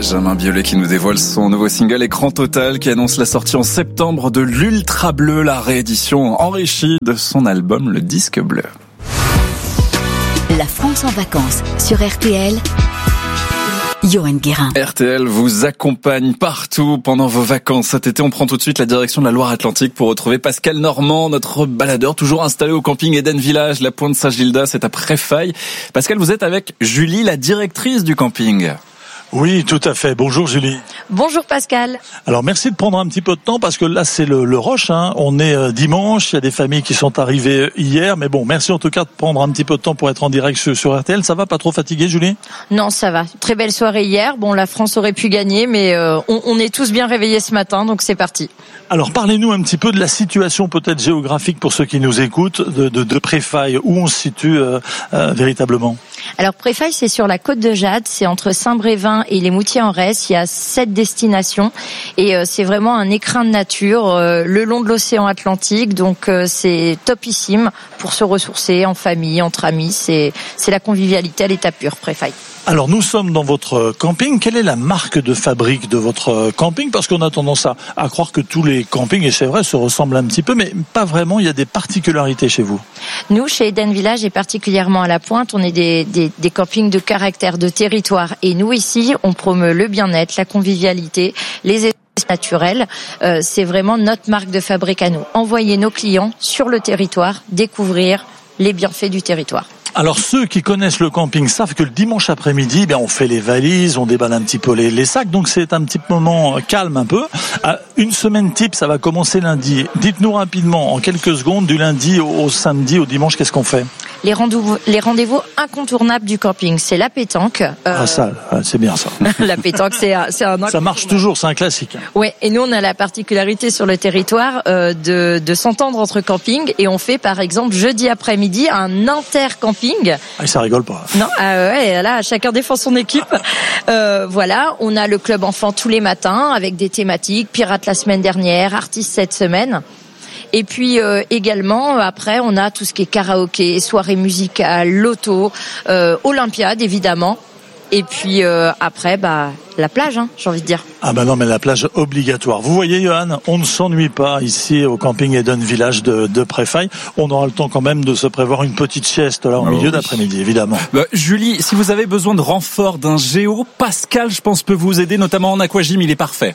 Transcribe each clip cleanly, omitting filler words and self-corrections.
Benjamin Biolay qui nous dévoile son nouveau single Écran Total qui annonce la sortie en septembre de l'Ultra Bleu, la réédition enrichie de son album Le Disque Bleu. La France en vacances sur RTL. Johan Guérin. RTL vous accompagne partout pendant vos vacances. Cet été, on prend tout de suite la direction de la Loire-Atlantique pour retrouver Pascal Normand, notre baladeur, toujours installé au camping Eden Village, la Pointe Saint-Gildas, c'est à Préfailles. Pascal, vous êtes avec Julie, la directrice du camping. Oui, tout à fait. Bonjour Julie. Bonjour Pascal. Alors merci de prendre un petit peu de temps parce que là c'est le rush. On est dimanche, il y a des familles qui sont arrivées hier. Mais bon, merci en tout cas de prendre un petit peu de temps pour être en direct sur RTL. Ça va, pas trop fatigué Julie? Non, ça va. Très belle soirée hier. Bon, la France aurait pu gagner, mais on est tous bien réveillés ce matin, donc c'est parti. Alors parlez-nous un petit peu de la situation peut-être géographique pour ceux qui nous écoutent, de Préfailles, où on se situe véritablement. Alors Préfailles, c'est sur la côte de Jade, c'est entre Saint-Brévin et les Moutiers-en-Retz. Il y a 7 destinations et c'est vraiment un écrin de nature le long de l'océan Atlantique. Donc c'est topissime pour se ressourcer en famille, entre amis. C'est la convivialité à l'état pur, Préfailles. Alors nous sommes dans votre camping. Quelle est la marque de fabrique de votre camping? Parce qu'on a tendance à croire que tous les campings, et c'est vrai, se ressemblent un petit peu, mais pas vraiment. Il y a des particularités chez vous. Nous, chez Eden Village et particulièrement à la Pointe, on est des campings de caractère, de territoire. Et nous ici, on promeut le bien-être, la convivialité, les espaces naturels. C'est vraiment notre marque de fabrique à nous. Envoyer nos clients sur le territoire, découvrir les bienfaits du territoire. Alors ceux qui connaissent le camping savent que le dimanche après-midi, on fait les valises, on déballe un petit peu les sacs, donc c'est un petit moment calme un peu. Une semaine type, ça va commencer lundi. Dites-nous rapidement, en quelques secondes, du lundi au samedi, au dimanche, qu'est-ce qu'on fait? Les rendez-vous incontournables du camping, c'est la pétanque. Ça, c'est bien ça. La pétanque, c'est un ça marche toujours, c'est un classique. Ouais, et nous on a la particularité sur le territoire de s'entendre entre campings et on fait par exemple jeudi après-midi un inter-camping. Ah, ça rigole pas. Non, ouais, là chacun défend son équipe. Voilà, on a le club enfant tous les matins avec des thématiques, pirates la semaine dernière, artistes cette semaine. Et puis également après on a tout ce qui est karaoké, soirée musicale, loto, olympiade évidemment. Et puis après la plage, j'ai envie de dire. Ah non, mais la plage obligatoire. Vous voyez Johan, on ne s'ennuie pas ici au camping Eden Village de Préfailles. On aura le temps quand même de se prévoir une petite sieste là au milieu d'après-midi, évidemment. Julie, si vous avez besoin de renfort d'un géo, Pascal, je pense, peut vous aider, notamment en aquagym, il est parfait.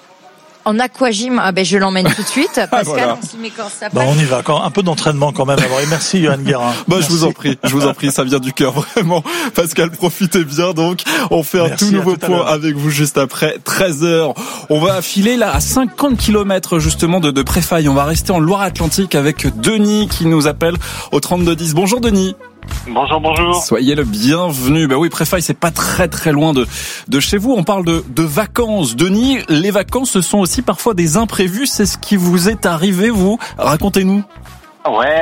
En aquagym, je l'emmène tout de suite. Pascal, voilà. On s'y met quand ça passe. On y va, un peu d'entraînement quand même. Et merci Johan Guérin. Je vous en prie, ça vient du cœur vraiment. Pascal, profitez bien donc. On fait un tout nouveau point avec vous juste après 13h. On va filer là à 50 km justement de Préfailles. On va rester en Loire-Atlantique avec Denis qui nous appelle au 3210. Bonjour Denis. Bonjour. Soyez le bienvenu. Oui, Préfailles, c'est pas très loin de chez vous. On parle de vacances. Denis, les vacances, ce sont aussi parfois des imprévus. C'est ce qui vous est arrivé, vous? Racontez-nous. Ouais.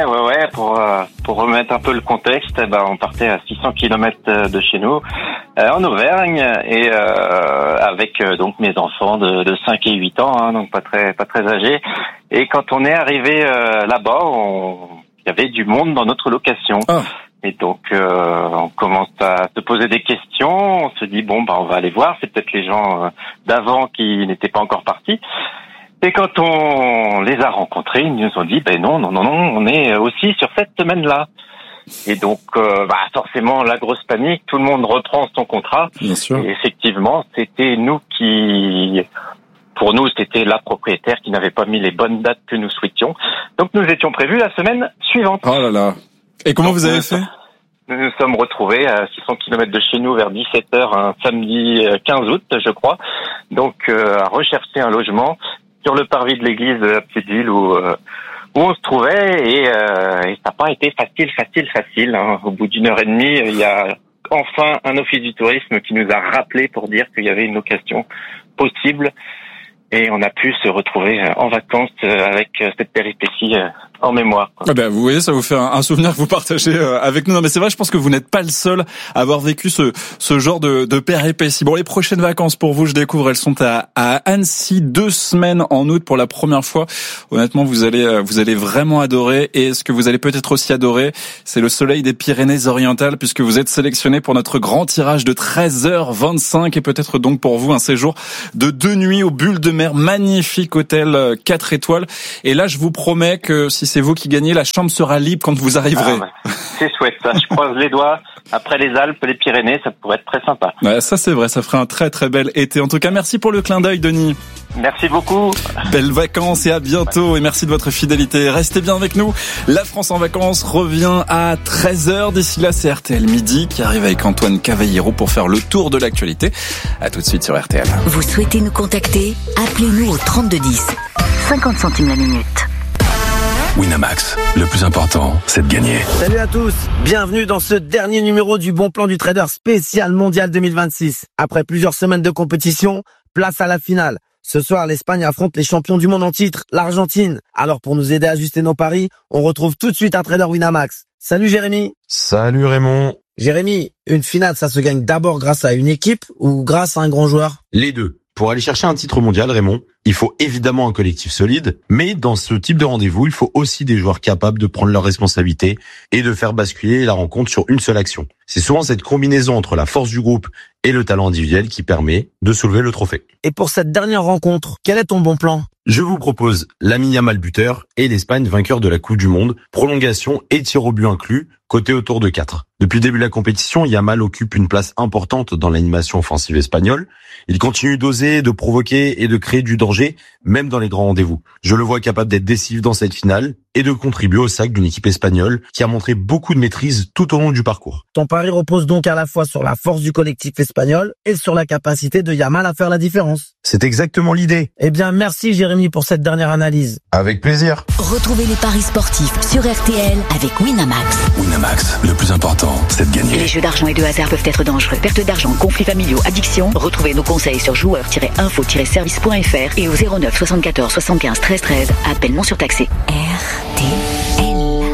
Pour remettre un peu le contexte, on partait à 600 km de chez nous, en Auvergne, et avec donc mes enfants de 5 et 8 ans, donc pas très âgés. Et quand on est arrivé là-bas, il y avait du monde dans notre location. Ah. Et donc on commence à se poser des questions, on se dit on va aller voir, c'est peut-être les gens d'avant qui n'étaient pas encore partis. Et quand on les a rencontrés, ils nous ont dit non, on est aussi sur cette semaine-là. Et donc forcément la grosse panique, tout le monde reprend son contrat. Bien sûr. Et effectivement, c'était pour nous, c'était la propriétaire qui n'avait pas mis les bonnes dates que nous souhaitions. Donc nous étions prévus la semaine suivante. Oh là là. Et comment vous avez fait? Nous nous sommes retrouvés à 600 km de chez nous vers 17h un samedi 15 août, je crois. Donc à rechercher un logement sur le parvis de l'église de la petite ville où on se trouvait et ça n'a pas été facile. Au bout d'une heure et demie, il y a enfin un office du tourisme qui nous a rappelé pour dire qu'il y avait une location possible. Et on a pu se retrouver en vacances avec cette péripétie en mémoire, quoi. Ah ben, vous voyez, ça vous fait un souvenir que vous partagez avec nous. Non, mais c'est vrai, je pense que vous n'êtes pas le seul à avoir vécu ce genre de péripéties. Bon, les prochaines vacances pour vous, je découvre, elles sont à Annecy, 2 semaines en août pour la première fois. Honnêtement, vous allez vraiment adorer. Et ce que vous allez peut-être aussi adorer, c'est le soleil des Pyrénées-Orientales, puisque vous êtes sélectionné pour notre grand tirage de 13h25 et peut-être donc pour vous un séjour de 2 nuits au Bulle de Mer, magnifique hôtel 4 étoiles. Et là, je vous promets que si c'est vous qui gagnez, la chambre sera libre quand vous arriverez. C'est chouette, ça. Je croise les doigts. Après les Alpes, les Pyrénées, ça pourrait être très sympa. Ouais, ça c'est vrai, ça ferait un très très bel été. En tout cas, merci pour le clin d'œil, Denis. Merci beaucoup. Belles vacances et à bientôt. Et merci de votre fidélité. Restez bien avec nous. La France en vacances revient à 13h. D'ici là, c'est RTL Midi qui arrive avec Antoine Cavallero pour faire le tour de l'actualité. À tout de suite sur RTL. Vous souhaitez nous contacter? Appelez-nous au 3210. 50 centimes la minute. Winamax, le plus important, c'est de gagner. Salut à tous, bienvenue dans ce dernier numéro du Bon Plan du Trader spécial mondial 2026. Après plusieurs semaines de compétition, place à la finale. Ce soir, l'Espagne affronte les champions du monde en titre, l'Argentine. Alors pour nous aider à ajuster nos paris, on retrouve tout de suite un trader Winamax. Salut Jérémy. Salut Raymond. Jérémy, une finale, ça se gagne d'abord grâce à une équipe ou grâce à un grand joueur? Les deux. Pour aller chercher un titre mondial, Raymond, il faut évidemment un collectif solide, mais dans ce type de rendez-vous, il faut aussi des joueurs capables de prendre leurs responsabilités et de faire basculer la rencontre sur une seule action. C'est souvent cette combinaison entre la force du groupe et le talent individuel qui permet de soulever le trophée. Et pour cette dernière rencontre, quel est ton bon plan? Je vous propose Lamine Yamal buteur et l'Espagne vainqueur de la Coupe du Monde, prolongation et tir au but inclus, coté autour de 4. Depuis le début de la compétition, Yamal occupe une place importante dans l'animation offensive espagnole. Il continue d'oser, de provoquer et de créer du danger, même dans les grands rendez-vous. Je le vois capable d'être décisif dans cette finale et de contribuer au sac d'une équipe espagnole qui a montré beaucoup de maîtrise tout au long du parcours. Ton pari repose donc à la fois sur la force du collectif espagnol et sur la capacité de Yamal à faire la différence. C'est exactement l'idée. Eh bien, merci Jérémy pour cette dernière analyse. Avec plaisir. Retrouvez les paris sportifs sur RTL avec Winamax. Winamax, le plus important, c'est de gagner. Les jeux d'argent et de hasard peuvent être dangereux. Perte d'argent, conflits familiaux, addiction. Retrouvez nos conseils sur joueurs-info-service.fr et au 09 74 75 13 13. Appel non surtaxé. RTL.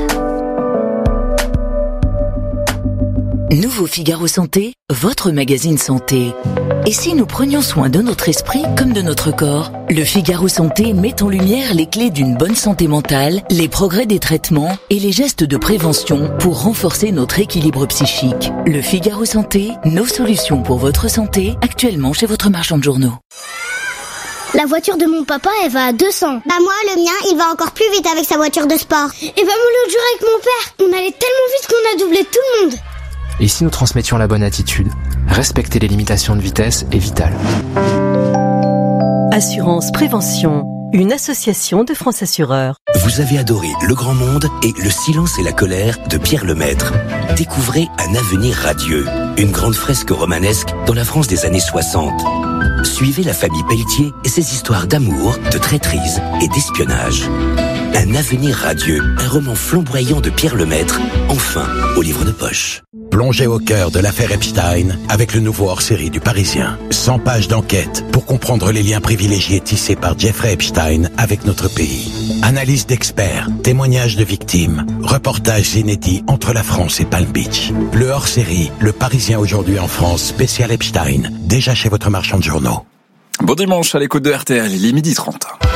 Nouveau Figaro Santé, votre magazine santé. Et si nous prenions soin de notre esprit comme de notre corps? Le Figaro Santé met en lumière les clés d'une bonne santé mentale, les progrès des traitements et les gestes de prévention pour renforcer notre équilibre psychique. Le Figaro Santé, nos solutions pour votre santé, actuellement chez votre marchand de journaux. La voiture de mon papa, elle va à 200. Bah moi, le mien, il va encore plus vite avec sa voiture de sport. Et bah moi, l'autre jour avec mon père, on allait tellement vite qu'on a doublé tout le monde. Et si nous transmettions la bonne attitude, respecter les limitations de vitesse est vital. Assurance Prévention, une association de France Assureurs. Vous avez adoré Le Grand Monde et Le Silence et la Colère de Pierre Lemaitre. Découvrez Un avenir radieux, une grande fresque romanesque dans la France des années 60. Suivez la famille Pelletier et ses histoires d'amour, de traîtrise et d'espionnage. Un avenir radieux, un roman flamboyant de Pierre Lemaitre, enfin au livre de poche. Plongez au cœur de l'affaire Epstein avec le nouveau hors-série du Parisien. 100 pages d'enquête pour comprendre les liens privilégiés tissés par Jeffrey Epstein avec notre pays. Analyse d'experts, témoignages de victimes, reportages inédits entre la France et Palm Beach. Le hors-série, Le Parisien aujourd'hui en France, spécial Epstein, déjà chez votre marchand de journaux. Bon dimanche à l'écoute de RTL, il est 12h30.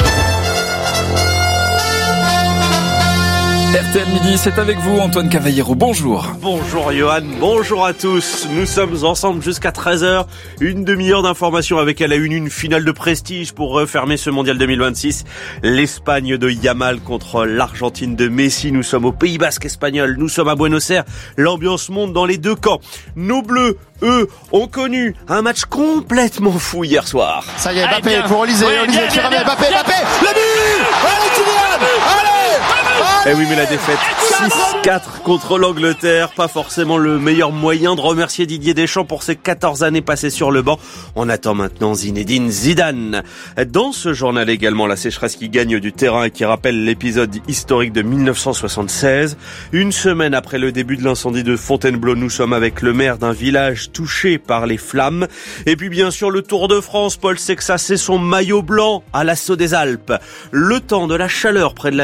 RTL Midi, c'est avec vous Antoine Cavallero, bonjour. Bonjour Johan, bonjour à tous. Nous sommes ensemble jusqu'à 13h. Une demi-heure d'information avec à la une finale de prestige pour refermer ce mondial 2026. L'Espagne de Yamal contre l'Argentine de Messi. Nous sommes au Pays Basque espagnol, nous sommes à Buenos Aires. L'ambiance monte dans les deux camps. Nos Bleus, eux, ont connu un match complètement fou hier soir. Ça y est, Mbappé pour Olysée, Olysée qui ramène Mbappé, le but! Allez Kylian! Allez! Eh oui, mais la défaite 6-4 contre l'Angleterre, pas forcément le meilleur moyen de remercier Didier Deschamps pour ses 14 années passées sur le banc. On attend maintenant Zinedine Zidane. Dans ce journal également, la sécheresse qui gagne du terrain et qui rappelle l'épisode historique de 1976. Une semaine après le début de l'incendie de Fontainebleau, nous sommes avec le maire d'un village touché par les flammes. Et puis bien sûr le Tour de France, Paul Sexas et son maillot blanc à l'assaut des Alpes. Le temps de la chaleur près de la Méditerranée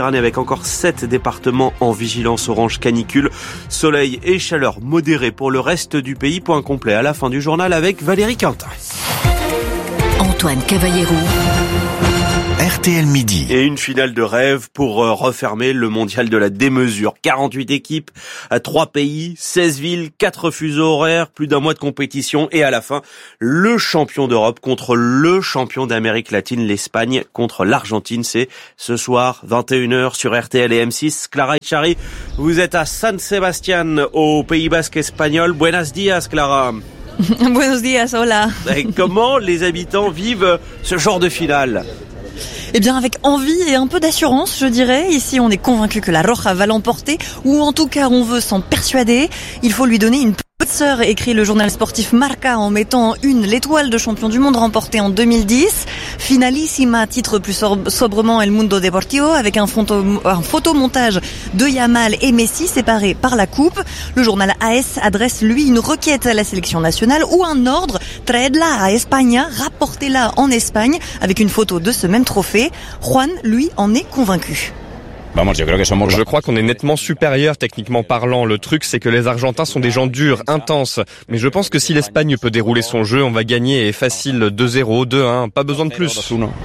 Méditerranée avec encore 7 départements en vigilance orange canicule. Soleil et chaleur modérée pour le reste du pays. Point complet à la fin du journal avec Valérie Quentin. Antoine Cavallero. RTL Midi. Et une finale de rêve pour refermer le mondial de la démesure. 48 équipes, 3 pays, 16 villes, 4 fuseaux horaires, plus d'un mois de compétition et à la fin, le champion d'Europe contre le champion d'Amérique latine, l'Espagne contre l'Argentine. C'est ce soir, 21h sur RTL et M6. Clara Etxarri, vous êtes à San Sebastián, au Pays Basque espagnol. Buenos días, Clara. Buenos días, hola. Et comment les habitants vivent ce genre de finale ? Eh bien, avec envie et un peu d'assurance, je dirais. Ici, on est convaincu que la Roja va l'emporter, ou en tout cas, on veut s'en persuader. Il faut lui donner une petite sœur, écrit le journal sportif Marca en mettant en une l'étoile de champion du monde remportée en 2010. Finalissima, titre plus sobrement El Mundo Deportivo, avec un photomontage de Yamal et Messi séparés par la coupe. Le journal AS adresse, lui, une requête à la sélection nationale ou un ordre, traedla a España, rapportez-la en Espagne, avec une photo de ce même trophée. Juan, lui, en est convaincu. Je crois qu'on est nettement supérieur techniquement parlant. Le truc, c'est que les Argentins sont des gens durs, intenses. Mais je pense que si l'Espagne peut dérouler son jeu, on va gagner et facile 2-0, 2-1, pas besoin de plus.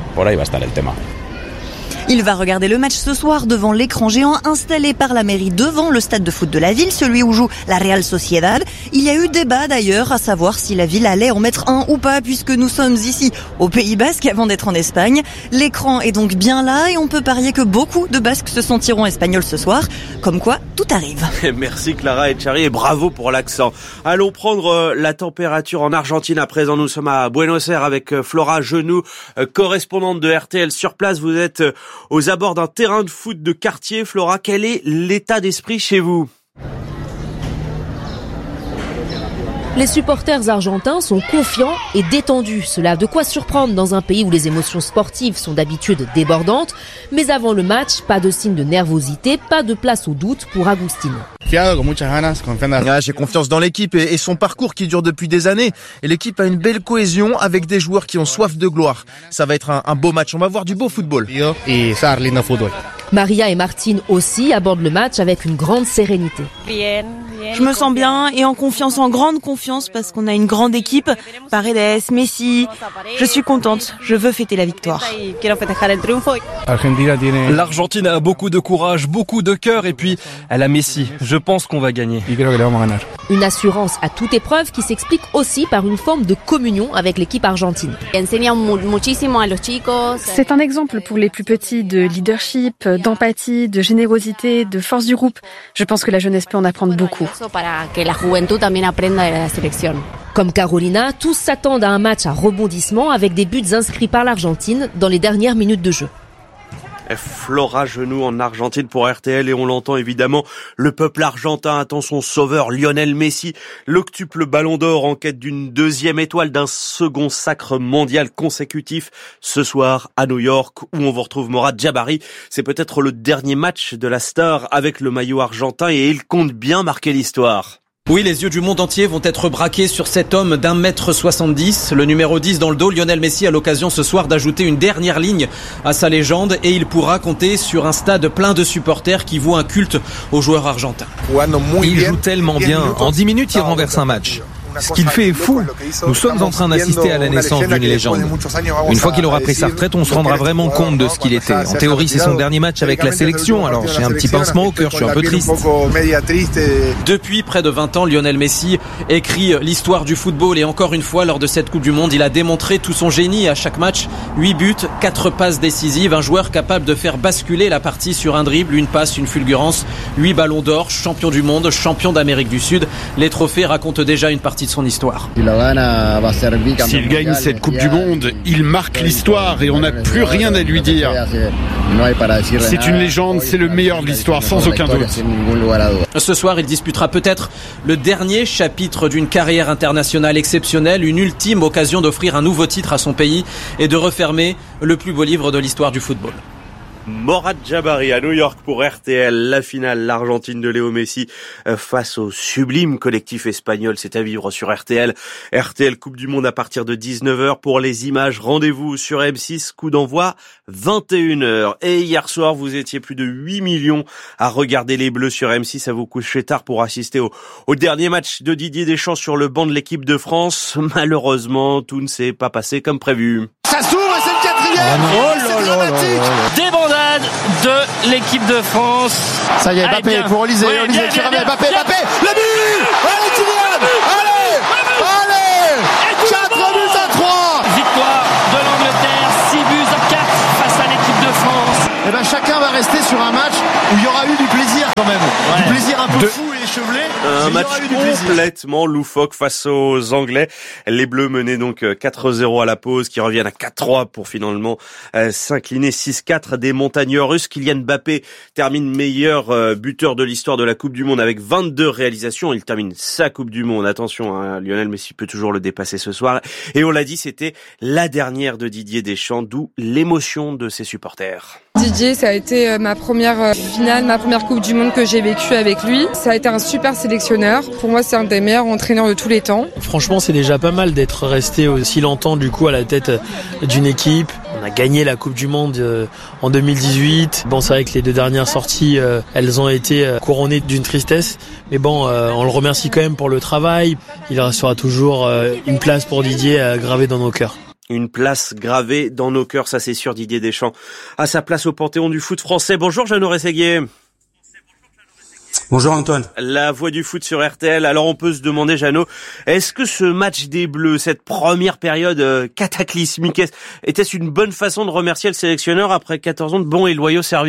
Il va regarder le match ce soir devant l'écran géant installé par la mairie devant le stade de foot de la ville, celui où joue la Real Sociedad. Il y a eu débat d'ailleurs à savoir si la ville allait en mettre un ou pas, puisque nous sommes ici au Pays Basque avant d'être en Espagne. L'écran est donc bien là et on peut parier que beaucoup de Basques se sentiront espagnols ce soir. Comme quoi, tout arrive. Merci Clara Etxarri et bravo pour l'accent. Allons prendre la température en Argentine à présent. Nous sommes à Buenos Aires avec Flora Genoux, correspondante de RTL sur place. Vous êtes aux abords d'un terrain de foot de quartier. Flora, quel est l'état d'esprit chez vous ? Les supporters argentins sont confiants et détendus. Cela a de quoi surprendre dans un pays où les émotions sportives sont d'habitude débordantes. Mais avant le match, pas de signe de nervosité, pas de place au doute pour Agustín. J'ai confiance dans l'équipe et son parcours qui dure depuis des années. Et l'équipe a une belle cohésion avec des joueurs qui ont soif de gloire. Ça va être un beau match, on va voir du beau football. Maria et Martine aussi abordent le match avec une grande sérénité. Je me sens bien et en confiance, en grande confiance, parce qu'on a une grande équipe. Paredes, Messi. Je suis contente, je veux fêter la victoire. L'Argentine a beaucoup de courage, beaucoup de cœur et puis elle a Messi. Je pense qu'on va gagner. Une assurance à toute épreuve qui s'explique aussi par une forme de communion avec l'équipe argentine. C'est un exemple pour les plus petits de leadership, d'empathie, de générosité, de force du groupe. Je pense que la jeunesse peut en apprendre beaucoup. Comme Carolina, tous s'attendent à un match à rebondissement avec des buts inscrits par l'Argentine dans les dernières minutes de jeu. Flora Genoux en Argentine pour RTL et on l'entend évidemment, le peuple argentin attend son sauveur Lionel Messi, l'octuple ballon d'or en quête d'une deuxième étoile, d'un second sacre mondial consécutif ce soir à New York où on vous retrouve Morad Jabari. C'est peut-être le dernier match de la star avec le maillot argentin et il compte bien marquer l'histoire. Oui, les yeux du monde entier vont être braqués sur cet homme d'1m70. Le numéro 10 dans le dos, Lionel Messi a l'occasion ce soir d'ajouter une dernière ligne à sa légende et il pourra compter sur un stade plein de supporters qui vouent un culte aux joueurs argentins. Il joue tellement bien. En 10 minutes, il renverse un match. Ce qu'il fait est fou. Nous sommes en train d'assister à la naissance d'une légende. Une fois qu'il aura pris sa retraite, on se rendra vraiment compte de ce qu'il était. En théorie, c'est son dernier match avec la sélection, alors j'ai un petit pincement au cœur, je suis un peu triste. Depuis près de 20 ans, Lionel Messi écrit l'histoire du football et encore une fois, lors de cette Coupe du Monde, il a démontré tout son génie à chaque match. 8 buts, 4 passes décisives, un joueur capable de faire basculer la partie sur un dribble, une passe, une fulgurance, 8 ballons d'or, champion du monde, champion d'Amérique du Sud. Les trophées racontent déjà une partie de son histoire. S'il gagne cette Coupe du Monde, il marque l'histoire et on n'a plus rien à lui dire. C'est une légende, c'est le meilleur de l'histoire, sans aucun doute. Ce soir, il disputera peut-être le dernier chapitre d'une carrière internationale exceptionnelle, une ultime occasion d'offrir un nouveau titre à son pays et de refermer le plus beau livre de l'histoire du football. Morad Jabari à New York pour RTL, la finale, l'Argentine de Léo Messi face au sublime collectif espagnol, c'est à vivre sur RTL. RTL Coupe du Monde à partir de 19h pour les images, rendez-vous sur M6, coup d'envoi 21h. Et hier soir, vous étiez plus de 8 millions à regarder les Bleus sur M6, à vous coucher tard pour assister au dernier match de Didier Deschamps sur le banc de l'équipe de France. Malheureusement, tout ne s'est pas passé comme prévu. Ça s'ouvre et c'est le quatrième. C'est dramatique. Débandade de l'équipe de France. Ça y est, Mbappé pour Olysée. Olysée qui ramène Mbappé. Le but. Allez Kylian. Allez 4 buts à 3. Victoire de l'Angleterre, 6 buts à 4 face à l'équipe de France. Et ben chacun va rester sur un match où il y aura eu du plaisir quand même. Ouais. Du plaisir un peu fou et échevelé. Un match complètement loufoque face aux Anglais. Les Bleus menaient donc 4-0 à la pause, qui reviennent à 4-3 pour finalement s'incliner 6-4 des montagneux russes. Kylian Mbappé termine meilleur buteur de l'histoire de la Coupe du Monde avec 22 réalisations. Il termine sa Coupe du Monde. Attention, hein, Lionel Messi peut toujours le dépasser ce soir. Et on l'a dit, c'était la dernière de Didier Deschamps, d'où l'émotion de ses supporters. Didier, ça a été ma première finale, ma première Coupe du Monde que j'ai vécue avec lui. Ça a été un super sélectionneur. Pour moi, c'est un des meilleurs entraîneurs de tous les temps. Franchement, c'est déjà pas mal d'être resté aussi longtemps du coup à la tête d'une équipe. On a gagné la Coupe du Monde en 2018. Bon, c'est vrai que les 2 dernières sorties, elles ont été couronnées d'une tristesse. Mais bon, on le remercie quand même pour le travail. Il restera toujours une place pour Didier gravée dans nos cœurs. Une place gravée dans nos cœurs, ça c'est sûr. Didier Deschamps a sa place au panthéon du foot français. Bonjour Jeannot Rességuier. Bonjour Antoine. La voix du foot sur RTL. Alors on peut se demander, Jeannot, est-ce que ce match des Bleus, cette première période cataclysmique, était-ce une bonne façon de remercier le sélectionneur après 14 ans de bons et loyaux services ?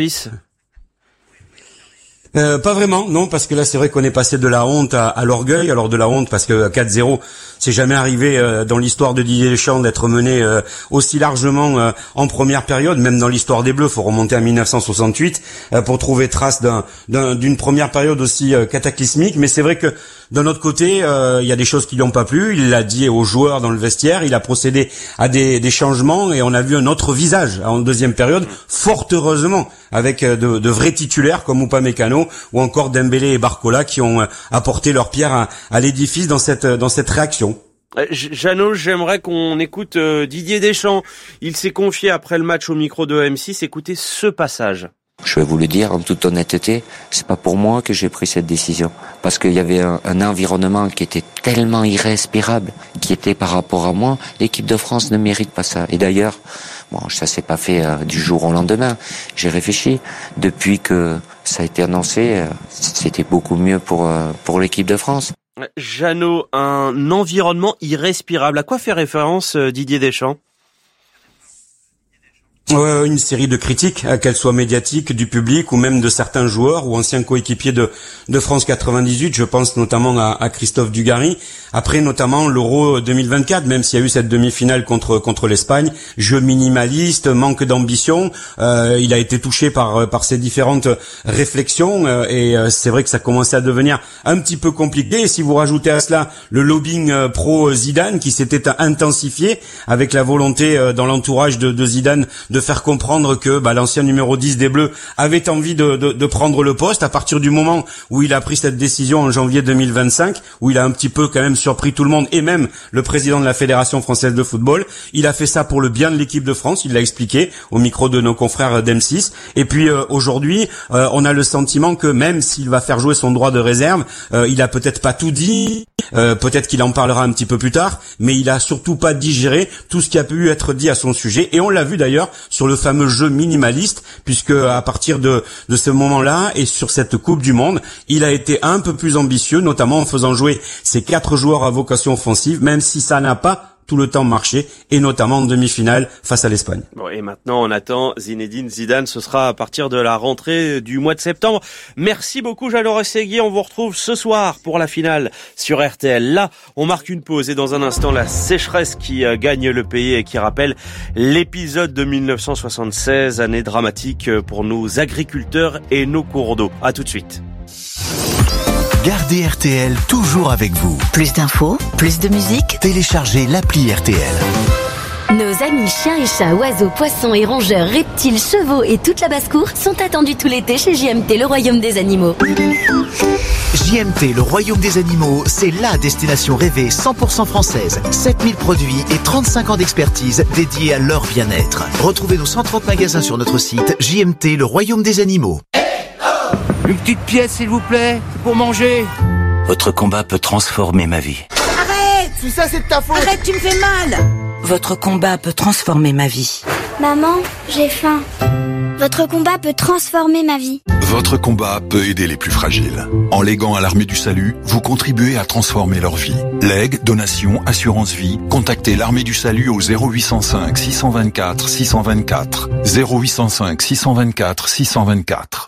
Pas vraiment, non, parce que là c'est vrai qu'on est passé de la honte à l'orgueil. Alors de la honte parce que 4-0, c'est jamais arrivé dans l'histoire de Didier Deschamps d'être mené aussi largement en première période. Même dans l'histoire des Bleus, faut remonter à 1968 pour trouver trace d'une première période aussi cataclysmique. Mais c'est vrai que d'un autre côté, il y a des choses qui lui ont pas plu. Il l'a dit aux joueurs dans le vestiaire. Il a procédé à des changements et on a vu un autre visage en deuxième période, fort heureusement, avec de vrais titulaires comme Upamecano ou encore Dembélé et Barcola qui ont apporté leur pierre à l'édifice dans cette réaction. Jeannot, j'aimerais qu'on écoute Didier Deschamps. Il s'est confié après le match au micro de M6. Écoutez ce passage. Je vais vous le dire en toute honnêteté, c'est pas pour moi que j'ai pris cette décision. Parce qu'il y avait un environnement qui était tellement irrespirable, qui était par rapport à moi. L'équipe de France ne mérite pas ça. Et d'ailleurs, bon, ça s'est pas fait du jour au lendemain. J'ai réfléchi. Depuis que ça a été annoncé, c'était beaucoup mieux pour l'équipe de France. Jeannot, un environnement irrespirable. À quoi fait référence Didier Deschamps ? Une série de critiques, qu'elles soient médiatiques, du public ou même de certains joueurs ou anciens coéquipiers de France 98. Je pense notamment à Christophe Dugarry. Après, notamment l'Euro 2024, même s'il y a eu cette demi-finale contre l'Espagne, jeu minimaliste, manque d'ambition. Il a été touché par ces différentes réflexions et c'est vrai que ça commençait à devenir un petit peu compliqué. Et si vous rajoutez à cela le lobbying pro Zidane qui s'était intensifié avec la volonté dans l'entourage de Zidane de faire comprendre que l'ancien numéro 10 des Bleus avait envie de prendre le poste à partir du moment où il a pris cette décision en janvier 2025, où il a un petit peu quand même surpris tout le monde et même le président de la Fédération française de football. Il a fait ça pour le bien de l'équipe de France, il l'a expliqué au micro de nos confrères d'M6. Et puis aujourd'hui, on a le sentiment que même s'il va faire jouer son droit de réserve, il a peut-être pas tout dit, peut-être qu'il en parlera un petit peu plus tard, mais il a surtout pas digéré tout ce qui a pu être dit à son sujet. Et on l'a vu d'ailleurs sur le fameux jeu minimaliste, puisque à partir de ce moment-là et sur cette Coupe du Monde, il a été un peu plus ambitieux, notamment en faisant jouer ses 4 joueurs à vocation offensive, même si ça n'a pas tout le temps marché, et notamment en demi-finale face à l'Espagne. Bon, et maintenant on attend Zinedine Zidane, ce sera à partir de la rentrée du mois de septembre. Merci beaucoup Jeannot Rességuier, on vous retrouve ce soir pour la finale sur RTL. Là, on marque une pause et dans un instant la sécheresse qui gagne le pays et qui rappelle l'épisode de 1976, année dramatique pour nos agriculteurs et nos cours d'eau. À tout de suite. Gardez RTL toujours avec vous. Plus d'infos, plus de musique. Téléchargez l'appli RTL. Nos vos amis chiens et chats, oiseaux, poissons et rongeurs, reptiles, chevaux et toute la basse-cour sont attendus tout l'été chez JMT, le royaume des animaux. JMT, le royaume des animaux, c'est la destination rêvée 100% française. 7000 produits et 35 ans d'expertise dédiés à leur bien-être. Retrouvez nos 130 magasins sur notre site JMT, le royaume des animaux. Une petite pièce, s'il vous plaît, pour manger. Votre combat peut transformer ma vie. Arrête! Tout ça, c'est de ta faute! Arrête, tu me fais mal! Votre combat peut transformer ma vie. Maman, j'ai faim. Votre combat peut transformer ma vie. Votre combat peut aider les plus fragiles. En léguant à l'Armée du Salut, vous contribuez à transformer leur vie. Legs, donations, assurance vie, contactez l'Armée du Salut au 0805 624 624. 0805 624 624.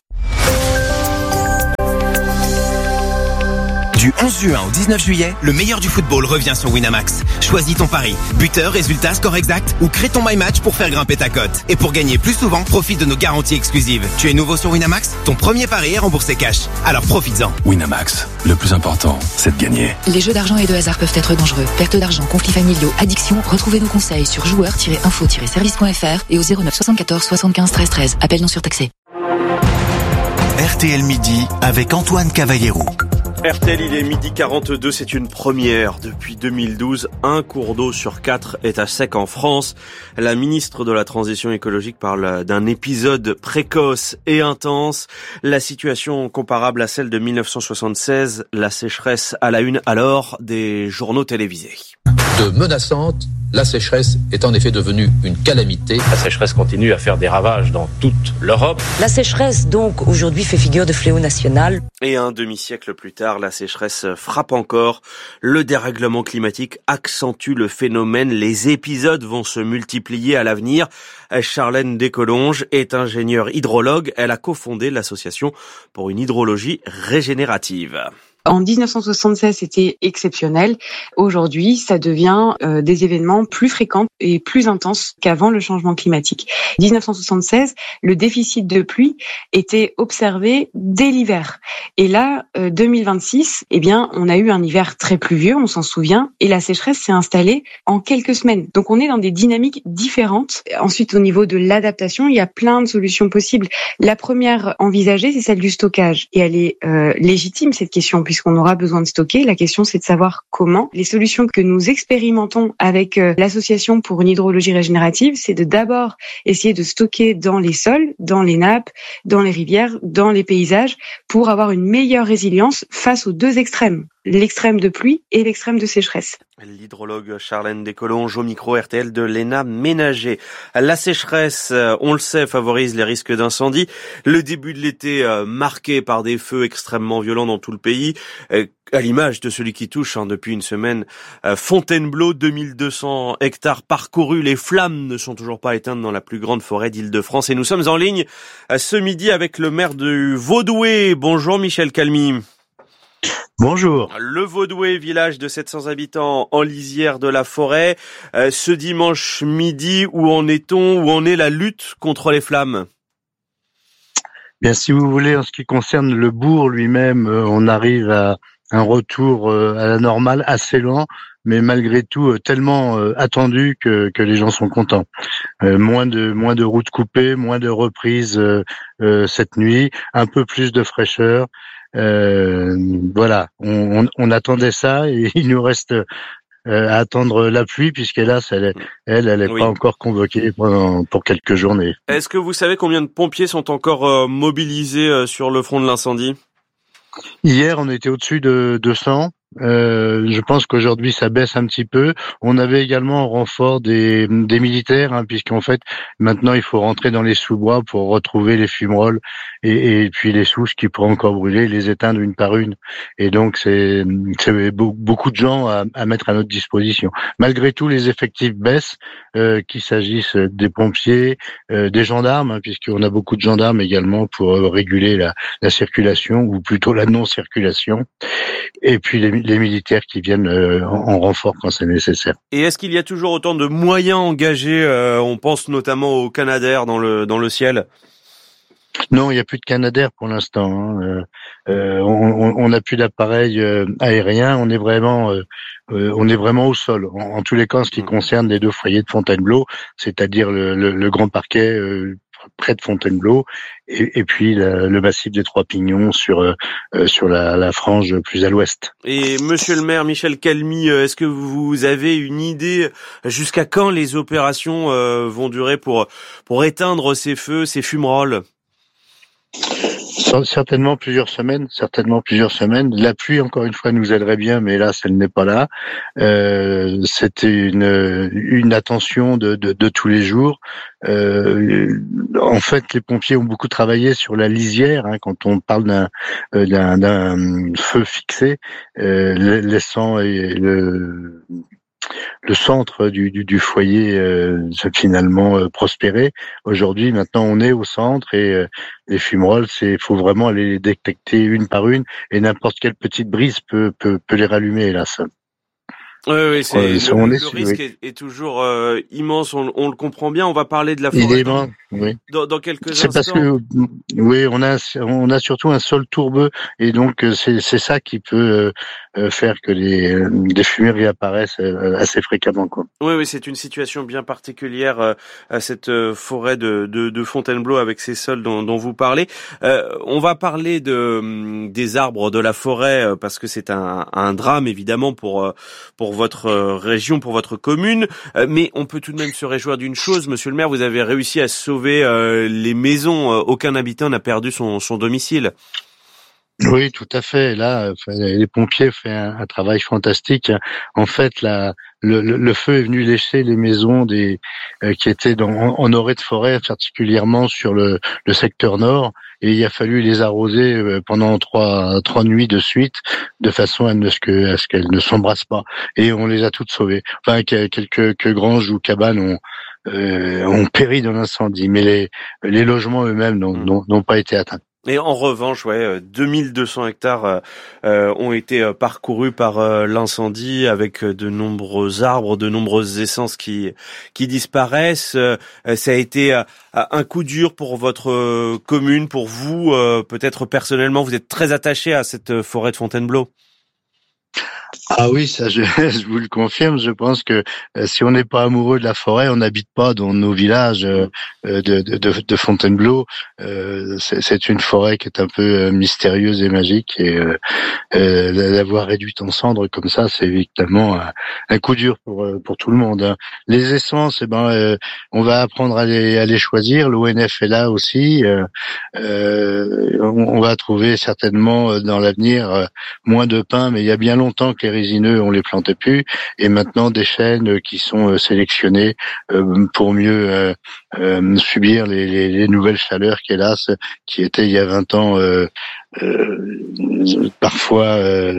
Du 11 juin au 19 juillet, le meilleur du football revient sur Winamax. Choisis ton pari. Buteur, résultat, score exact ou crée ton My Match pour faire grimper ta cote. Et pour gagner plus souvent, profite de nos garanties exclusives. Tu es nouveau sur Winamax? Ton premier pari est remboursé cash. Alors profites-en. Winamax, le plus important, c'est de gagner. Les jeux d'argent et de hasard peuvent être dangereux. Perte d'argent, conflits familiaux, addiction. Retrouvez nos conseils sur joueurs-info-service.fr et au 09 74 75 13 13. Appel non surtaxé. RTL Midi avec Antoine Cavallero. RTL, il est midi 42, c'est une première. Depuis 2012, un cours d'eau sur 4 est à sec en France. La ministre de la Transition écologique parle d'un épisode précoce et intense. La situation comparable à celle de 1976, la sécheresse à la une alors des journaux télévisés. De menaçante, la sécheresse est en effet devenue une calamité. La sécheresse continue à faire des ravages dans toute l'Europe. La sécheresse, donc, aujourd'hui fait figure de fléau national. Et un demi-siècle plus tard, la sécheresse frappe encore. Le dérèglement climatique accentue le phénomène. Les épisodes vont se multiplier à l'avenir. Charlène Descolonges est ingénieure hydrologue. Elle a cofondé l'association pour une hydrologie régénérative. En 1976, c'était exceptionnel. Aujourd'hui, ça devient des événements plus fréquents et plus intenses qu'avant le changement climatique. 1976, le déficit de pluie était observé dès l'hiver. Et là, 2026, eh bien, on a eu un hiver très pluvieux, on s'en souvient, et la sécheresse s'est installée en quelques semaines. Donc, on est dans des dynamiques différentes. Ensuite, au niveau de l'adaptation, il y a plein de solutions possibles. La première envisagée, c'est celle du stockage. Et elle est légitime, cette question, puisqu'on aura besoin de stocker. La question, c'est de savoir comment. Les solutions que nous expérimentons avec l'association pour une hydrologie régénérative, c'est de d'abord essayer de stocker dans les sols, dans les nappes, dans les rivières, dans les paysages, pour avoir une meilleure résilience face aux deux extrêmes, l'extrême de pluie et l'extrême de sécheresse. L'hydrologue Charlène Descolonges au micro RTL de Léna Ménager. La sécheresse, on le sait, favorise les risques d'incendie. Le début de l'été marqué par des feux extrêmement violents dans tout le pays, à l'image de celui qui touche depuis une semaine Fontainebleau, 2200 hectares parcourus. Les flammes ne sont toujours pas éteintes dans la plus grande forêt d'Île-de-France. Et nous sommes en ligne ce midi avec le maire du Vaudoué. Bonjour Michel Calmy. Bonjour. Le Vaudoué, village de 700 habitants en lisière de la forêt. Ce dimanche midi, où en est-on? Où en est la lutte contre les flammes? Bien, si vous voulez, en ce qui concerne le bourg lui-même, on arrive à un retour à la normale assez lent, mais malgré tout tellement attendu que les gens sont contents. Moins de routes coupées, moins de reprises cette nuit, un peu plus de fraîcheur. Voilà, on attendait ça et il nous reste à attendre la pluie, puisqu'hélas, elle est oui. pas encore convoquée pour quelques journées. Est-ce que vous savez combien de pompiers sont encore mobilisés sur le front de l'incendie? Hier, on était au-dessus de 200. Je pense qu'aujourd'hui ça baisse un petit peu. On avait également en renfort des militaires, puisqu'en fait maintenant il faut rentrer dans les sous-bois pour retrouver les fumerolles et puis les souches qui pourraient encore brûler, les éteindre une par une. Et donc c'est beaucoup de gens à mettre à notre disposition. Malgré tout, les effectifs baissent, qu'il s'agisse des pompiers, des gendarmes, puisqu'on a beaucoup de gendarmes également pour réguler la circulation, ou plutôt la non-circulation. Et puis les militaires qui viennent en renfort quand c'est nécessaire. Et est-ce qu'il y a toujours autant de moyens engagés? On pense notamment au Canadair dans le ciel. Non, il n'y a plus de Canadair pour l'instant. On n'a plus d'appareil aérien. On est vraiment au sol. En tous les cas, en ce qui concerne les deux foyers de Fontainebleau, c'est-à-dire le grand parquet près de Fontainebleau, et puis le massif des Trois Pignons sur la frange plus à l'ouest. Et monsieur le maire Michel Calmy, est-ce que vous avez une idée jusqu'à quand les opérations vont durer pour éteindre ces feux, ces fumerolles? Certainement plusieurs semaines. La pluie, encore une fois, nous aiderait bien, mais là, elle n'est pas là. C'était une attention de tous les jours. En fait, les pompiers ont beaucoup travaillé sur la lisière, quand on parle d'un feu fixé, laissant le centre du foyer finalement prospérer. Aujourd'hui, maintenant, on est au centre et les fumerolles, faut vraiment aller les détecter une par une, et n'importe quelle petite brise peut les rallumer, hélas. Oui, le risque est toujours immense, on le comprend bien. On va parler de la forêt dans quelques instants. C'est parce que on a surtout un sol tourbeux, et donc c'est ça qui peut faire que des fumées réapparaissent assez fréquemment, quoi. Oui, c'est une situation bien particulière à cette forêt de Fontainebleau avec ces sols dont vous parlez. On va parler des arbres de la forêt parce que c'est un drame évidemment pour votre région, pour votre commune, mais on peut tout de même se réjouir d'une chose, monsieur le maire, vous avez réussi à sauver les maisons, aucun habitant n'a perdu son domicile. Oui, tout à fait. Là, les pompiers font un travail fantastique. En fait, le feu est venu lécher les maisons qui étaient en orée de forêt, particulièrement sur le secteur nord, et il a fallu les arroser pendant trois nuits de suite, de façon à ce qu'elles ne s'embrassent pas. Et on les a toutes sauvées. Enfin, quelques granges ou cabanes ont péri dans l'incendie, mais les logements eux-mêmes n'ont pas été atteints. Et en revanche, 2200 hectares ont été parcourus par l'incendie, avec de nombreux arbres, de nombreuses essences qui disparaissent. Ça a été un coup dur pour votre commune, pour vous, peut-être personnellement. Vous êtes très attaché à cette forêt de Fontainebleau. Ah oui, ça je vous le confirme. Je pense que si on n'est pas amoureux de la forêt, on n'habite pas dans nos villages de Fontainebleau. C'est une forêt qui est un peu mystérieuse et magique, et l'avoir réduite en cendres comme ça, c'est évidemment un coup dur pour tout le monde. Les essences, on va apprendre à les choisir. L'ONF est là aussi. On va trouver certainement dans l'avenir moins de pins, mais il y a bien longtemps que les résineux, on les plantait plus, et maintenant des chênes qui sont sélectionnés pour mieux subir les nouvelles chaleurs qui étaient il y a 20 ans parfois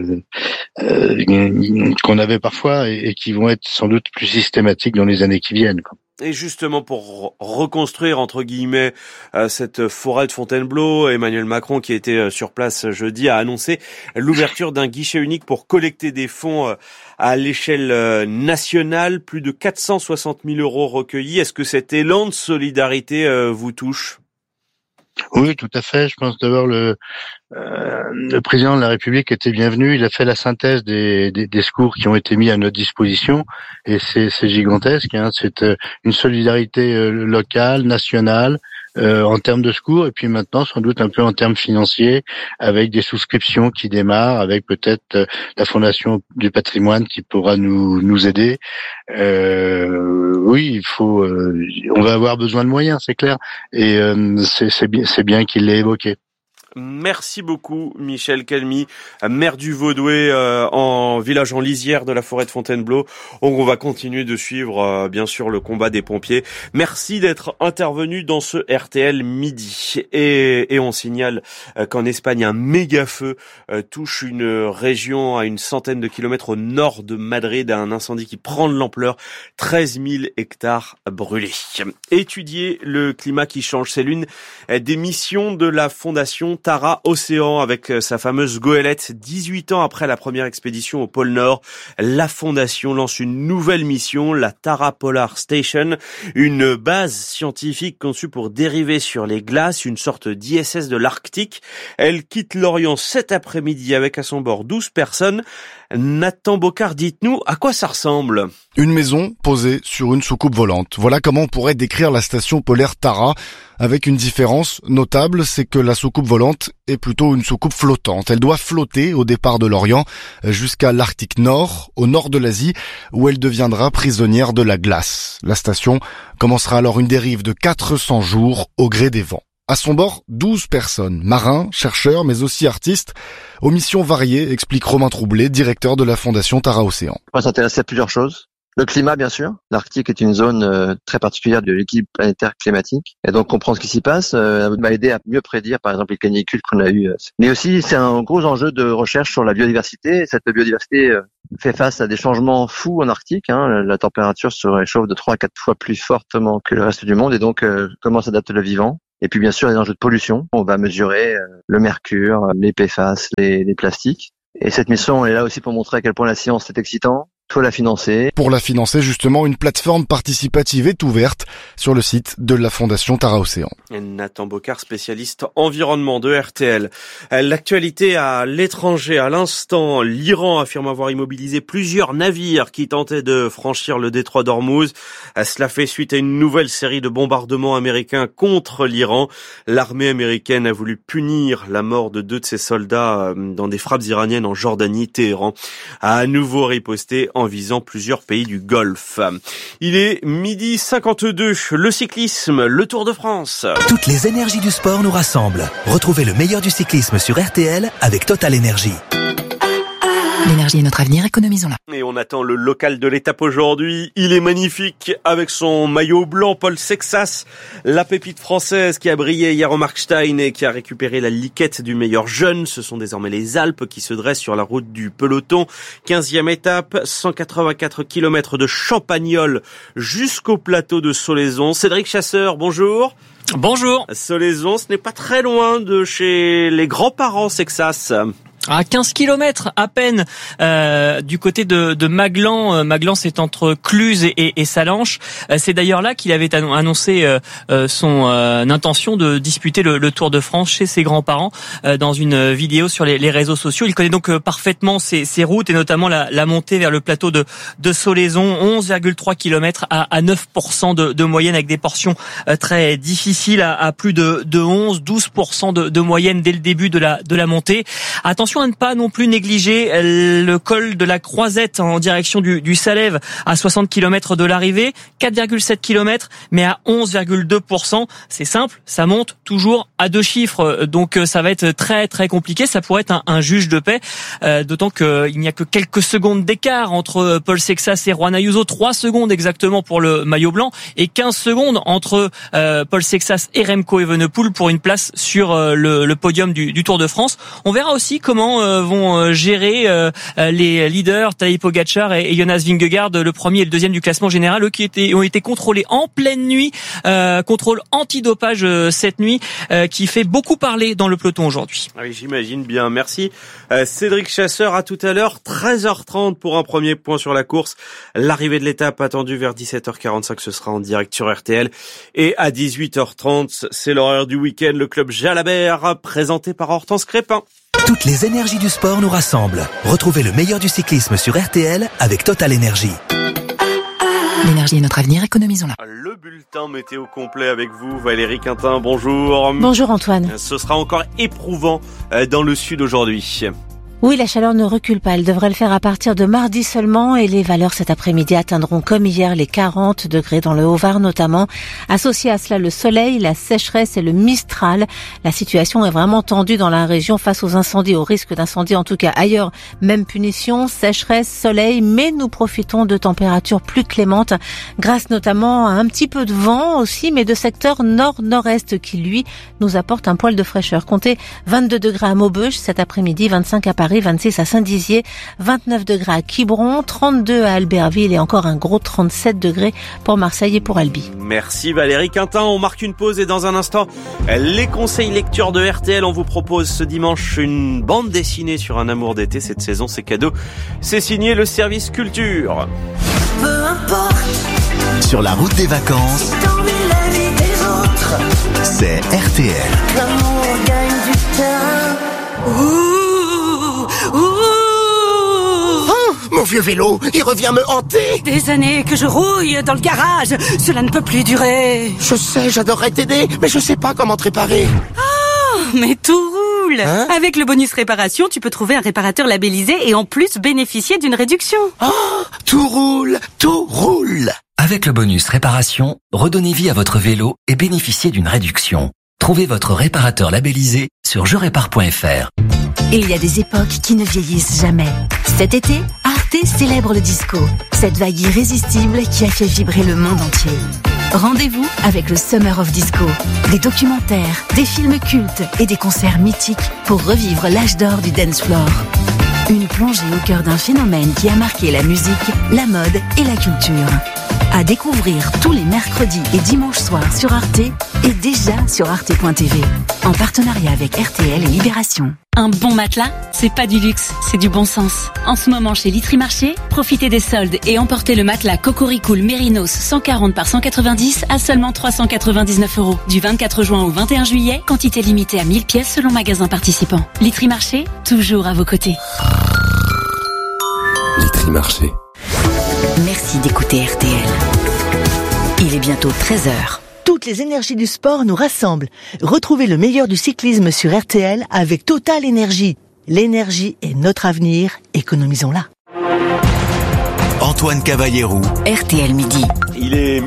qu'on avait parfois, et qui vont être sans doute plus systématiques dans les années qui viennent, quoi. Et justement, pour reconstruire, entre guillemets, cette forêt de Fontainebleau, Emmanuel Macron, qui était sur place jeudi, a annoncé l'ouverture d'un guichet unique pour collecter des fonds à l'échelle nationale. Plus de 460 000 € recueillis. Est-ce que cet élan de solidarité vous touche ? Oui, tout à fait. Je pense d'abord le président de la République était bienvenu. Il a fait la synthèse des secours qui ont été mis à notre disposition, et c'est gigantesque. C'est une solidarité locale, nationale, en termes de secours, et puis maintenant sans doute un peu en termes financiers, avec des souscriptions qui démarrent, avec peut-être la Fondation du patrimoine qui pourra nous aider. Oui, on va avoir besoin de moyens, c'est clair, et c'est bien qu'il l'ait évoqué. Merci beaucoup Michel Calmy, maire du Vaudouet, en village en lisière de la forêt de Fontainebleau. On va continuer de suivre bien sûr le combat des pompiers. Merci d'être intervenu dans ce RTL Midi. Et on signale qu'en Espagne, un méga feu touche une région à une centaine de kilomètres au nord de Madrid, un incendie qui prend de l'ampleur, 13 000 hectares brûlés. Étudier le climat qui change, c'est l'une des missions de la Fondation Tara Océan avec sa fameuse goélette. 18 ans après la première expédition au pôle Nord, la Fondation lance une nouvelle mission, la Tara Polar Station, une base scientifique conçue pour dériver sur les glaces, une sorte d'ISS de l'Arctique. Elle quitte l'Orient cet après-midi avec à son bord 12 personnes. Nathan Bocard, dites-nous à quoi ça ressemble. Une maison posée sur une soucoupe volante. Voilà comment on pourrait décrire la station polaire Tara, avec une différence notable, c'est que la soucoupe volante est plutôt une soucoupe flottante. Elle doit flotter au départ de l'Orient jusqu'à l'Arctique Nord, au nord de l'Asie, où elle deviendra prisonnière de la glace. La station commencera alors une dérive de 400 jours au gré des vents. À son bord, 12 personnes, marins, chercheurs, mais aussi artistes, aux missions variées, explique Romain Troublé, directeur de la Fondation Tara Océan. On va s'intéresser à plusieurs choses. Le climat, bien sûr. L'Arctique est une zone très particulière de l'équilibre planétaire climatique. Et donc, comprendre ce qui s'y passe m'a aidé à mieux prédire, par exemple, les canicules qu'on a eues. Mais aussi, c'est un gros enjeu de recherche sur la biodiversité. Cette biodiversité fait face à des changements fous en Arctique. La température se réchauffe de 3 à 4 fois plus fortement que le reste du monde. Et donc, comment s'adapte le vivant? Et puis, bien sûr, les enjeux de pollution. On va mesurer le mercure, les PFAS, les plastiques. Et cette mission est là aussi pour montrer à quel point la science est excitante. Faut la financer. Pour la financer, justement, une plateforme participative est ouverte sur le site de la Fondation Tara Océan. Nathan Bocard, spécialiste environnement de RTL. L'actualité à l'étranger, à l'instant, l'Iran affirme avoir immobilisé plusieurs navires qui tentaient de franchir le détroit d'Ormuz. Cela fait suite à une nouvelle série de bombardements américains contre l'Iran. L'armée américaine a voulu punir la mort de 2 de ses soldats dans des frappes iraniennes en Jordanie. Téhéran a à nouveau riposté en visant plusieurs pays du Golfe. Il est 12h52, le cyclisme, le Tour de France. Toutes les énergies du sport nous rassemblent. Retrouvez le meilleur du cyclisme sur RTL avec Total Energy. L'énergie est notre avenir, économisons-la. Et on attend le local de l'étape aujourd'hui. Il est magnifique avec son maillot blanc, Paul Sexas, la pépite française qui a brillé hier au Markstein et qui a récupéré la liquette du meilleur jeune. Ce sont désormais les Alpes qui se dressent sur la route du peloton. 15e étape, 184 km de Champagnole jusqu'au plateau de Solaizon. Cédric Chasseur, bonjour. Bonjour. Solaizon, ce n'est pas très loin de chez les grands-parents Sexas. À 15 km à peine du côté de Maglan. Maglan, c'est entre Cluse et Salanches. C'est d'ailleurs là qu'il avait annoncé son intention de disputer le Tour de France chez ses grands-parents dans une vidéo sur les réseaux sociaux. Il connaît donc parfaitement ces routes et notamment la montée vers le plateau de Solaizon, 11,3 km à 9% de moyenne avec des portions très difficiles à plus de 11-12% de moyenne dès le début de la montée. Attention à ne pas non plus négliger le col de la Croisette en direction du Salève à 60 km de l'arrivée, 4,7 km mais à 11,2%. C'est simple, ça monte toujours à 2 chiffres, donc ça va être très très compliqué. Ça pourrait être un juge de paix, d'autant qu'il n'y a que quelques secondes d'écart entre Paul Sexas et Juan Ayuso, 3 secondes exactement pour le maillot blanc et 15 secondes entre Paul Sexas et Remco Evenepoel pour une place sur le podium du Tour de France. On verra aussi comment vont gérer les leaders Tadej Pogačar et Jonas Vingegaard, le premier et le deuxième du classement général, eux qui ont été contrôlés en pleine nuit, contrôle antidopage cette nuit, qui fait beaucoup parler dans le peloton aujourd'hui. Oui, j'imagine bien. Merci Cédric Chasseur. À tout à l'heure, 13h30 pour un premier point sur la course. L'arrivée de l'étape attendue vers 17h45, ce sera en direct sur RTL. Et à 18h30, c'est l'horaire du week-end, le club Jalabert, présenté par Hortense Crépin. Toutes les énergies du sport nous rassemblent. Retrouvez le meilleur du cyclisme sur RTL avec Total Energy. L'énergie est notre avenir, économisons-la. Le bulletin météo complet avec vous, Valérie Quintin, bonjour. Bonjour Antoine. Ce sera encore éprouvant dans le sud aujourd'hui. Oui, la chaleur ne recule pas. Elle devrait le faire à partir de mardi seulement et les valeurs cet après-midi atteindront comme hier les 40 degrés dans le Haut-Var notamment. Associé à cela le soleil, la sécheresse et le Mistral. La situation est vraiment tendue dans la région face aux incendies, au risque d'incendie en tout cas ailleurs. Même punition, sécheresse, soleil, mais nous profitons de températures plus clémentes grâce notamment à un petit peu de vent aussi, mais de secteur nord-nord-est qui lui nous apporte un poil de fraîcheur. Comptez 22 degrés à Maubeuge cet après-midi, 25 à Paris. Paris, 26 à Saint-Dizier, 29 degrés à Quiberon, 32 à Albertville et encore un gros 37 degrés pour Marseille et pour Albi. Merci Valérie Quintin. On marque une pause et dans un instant, les conseils lecture de RTL. On vous propose ce dimanche une bande dessinée sur un amour d'été. Cette saison, c'est cadeau. C'est signé le service culture. Peu importe. Sur la route des vacances, La vie des autres. c'est RTL. L'amour gagne du terrain. Oh, mon vieux vélo, il revient me hanter. Des années que je rouille dans le garage. Cela ne peut plus durer. Je sais, j'adorerais t'aider, mais je sais pas comment te réparer. Oh, mais tout roule. Hein? Avec le bonus réparation, tu peux trouver un réparateur labellisé et en plus bénéficier d'une réduction. Oh, tout roule, tout roule. Avec le bonus réparation, redonnez vie à votre vélo et bénéficiez d'une réduction. Trouvez votre réparateur labellisé sur jerépare.fr. Il y a des époques qui ne vieillissent jamais. Cet été, Arte célèbre le disco, cette vague irrésistible qui a fait vibrer le monde entier. Rendez-vous avec le Summer of Disco. Des documentaires, des films cultes et des concerts mythiques pour revivre l'âge d'or du dance floor. Une plongée au cœur d'un phénomène qui a marqué la musique, la mode et la culture. À découvrir tous les mercredis et dimanches soirs sur Arte et déjà sur arte.tv. En partenariat avec RTL et Libération. Un bon matelas, c'est pas du luxe, c'est du bon sens. En ce moment chez Litry Marché, profitez des soldes et emportez le matelas Cocoricool Mérinos 140 par 190 à seulement 399 €. Du 24 juin au 21 juillet, quantité limitée à 1000 pièces selon magasin participant. Litry Marché, toujours à vos côtés. Litry Marché. Merci d'écouter RTL. Il est bientôt 13h. Toutes les énergies du sport nous rassemblent. Retrouvez le meilleur du cyclisme sur RTL avec Total Énergie. L'énergie est notre avenir, économisons-la. Antoine Cavallero. RTL Midi. Il est